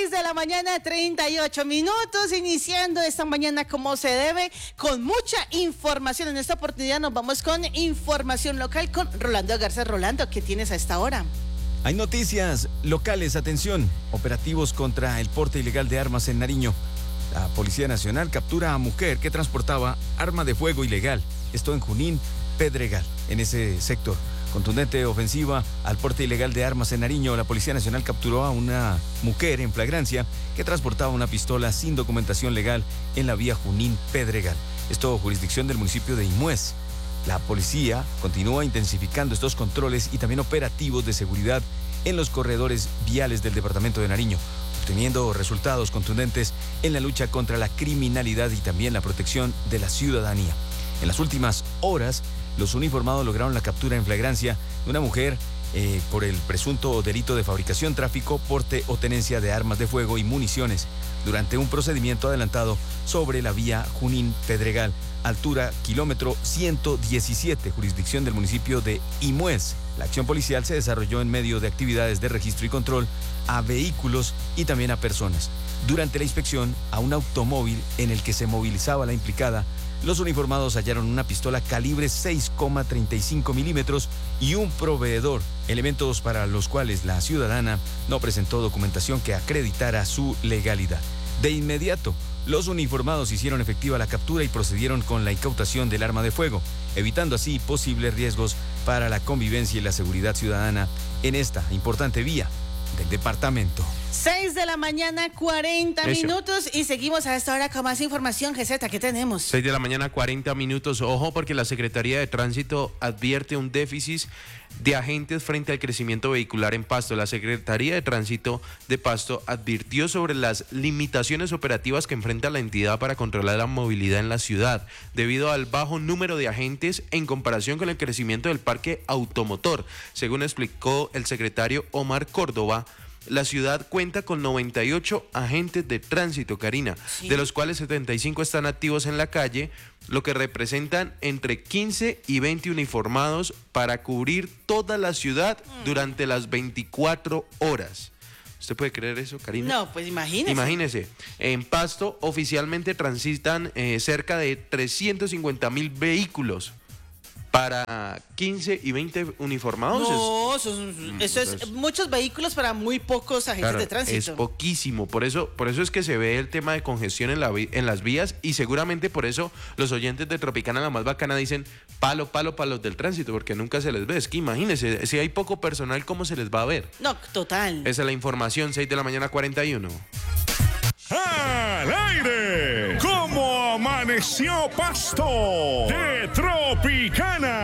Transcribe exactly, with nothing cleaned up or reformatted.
seis de la mañana, treinta y ocho minutos, iniciando esta mañana como se debe, con mucha información. En esta oportunidad nos vamos con información local con Rolando Garza. Rolando, ¿qué tienes a esta hora? Hay noticias locales, atención, operativos contra el porte ilegal de armas en Nariño. La Policía Nacional captura a mujer que transportaba arma de fuego ilegal, esto en Junín, Pedregal, en ese sector. Contundente ofensiva al porte ilegal de armas en Nariño. La Policía Nacional capturó a una mujer en flagrancia que transportaba una pistola sin documentación legal en la vía Junín-Pedregal. Esto jurisdicción del municipio de Imuez. La policía continúa intensificando estos controles y también operativos de seguridad en los corredores viales del departamento de Nariño, obteniendo resultados contundentes en la lucha contra la criminalidad y también la protección de la ciudadanía. En las últimas horas, los uniformados lograron la captura en flagrancia de una mujer eh, por el presunto delito de fabricación, tráfico, porte o tenencia de armas de fuego y municiones durante un procedimiento adelantado sobre la vía Junín-Pedregal, altura kilómetro ciento diecisiete, jurisdicción del municipio de Imuez. La acción policial se desarrolló en medio de actividades de registro y control a vehículos y también a personas. Durante la inspección a un automóvil en el que se movilizaba la implicada, los uniformados hallaron una pistola calibre seis coma treinta y cinco milímetros y un proveedor, elementos para los cuales la ciudadana no presentó documentación que acreditara su legalidad. De inmediato, los uniformados hicieron efectiva la captura y procedieron con la incautación del arma de fuego, evitando así posibles riesgos para la convivencia y la seguridad ciudadana en esta importante vía del departamento. seis de la mañana, cuarenta Eso. minutos, y seguimos a esta hora con más información. Geseta, ¿qué tenemos? seis de la mañana, cuarenta minutos. Ojo, porque la Secretaría de Tránsito advierte un déficit de agentes frente al crecimiento vehicular en Pasto. La Secretaría de Tránsito de Pasto advirtió sobre las limitaciones operativas que enfrenta la entidad para controlar la movilidad en la ciudad, debido al bajo número de agentes en comparación con el crecimiento del parque automotor. Según explicó el secretario Omar Córdoba, la ciudad cuenta con noventa y ocho agentes de tránsito, Karina, sí, de los cuales setenta y cinco están activos en la calle, lo que representan entre quince y veinte uniformados para cubrir toda la ciudad mm. durante las veinticuatro horas. ¿Usted puede creer eso, Karina? No, pues imagínese. Imagínese, en Pasto oficialmente transitan eh, cerca de trescientos cincuenta mil vehículos para quince y veinte uniformados. No, eso es, eso es pues, muchos vehículos para muy pocos agentes claro, de tránsito. Es poquísimo, por eso, por eso es que se ve el tema de congestión en, la, en las vías, y seguramente por eso los oyentes de Tropicana La Más Bacana dicen palo, palo para los del tránsito, porque nunca se les ve. Es que imagínense, si hay poco personal, ¿cómo se les va a ver? No, total. Esa es la información, seis de la mañana, cuarenta y uno. ¡Al aire! ¿Cómo amaneció Pasto? De Tropicana.